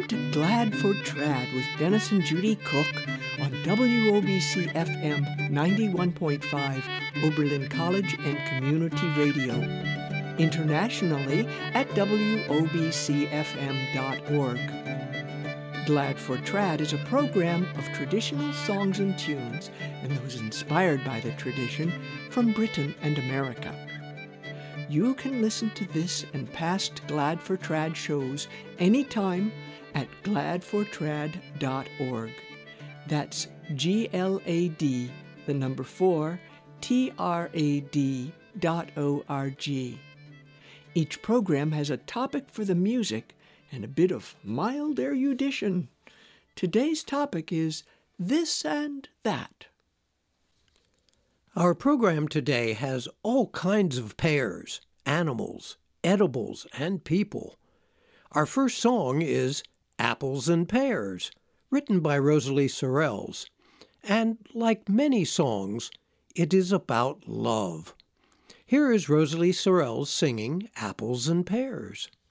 Welcome to Glad for Trad with Dennis and Judy Cook on WOBC FM 91.5 Oberlin College and Community Radio. Internationally at WOBCFM.org. Glad for Trad is a program of traditional songs and tunes and those inspired by the tradition from Britain and America. You can listen to this and past Glad for Trad shows anytime at gladfortrad.org. That's GLAD, the number 4, TRAD.org. Each program has a topic for the music and a bit of mild erudition. Today's topic is This and That. Our program today has all kinds of pears, animals, edibles, and people. Our first song is Apples and Pears, written by Rosalie Sorrells. And like many songs, it is about love. Here is Rosalie Sorrells singing Apples and Pears.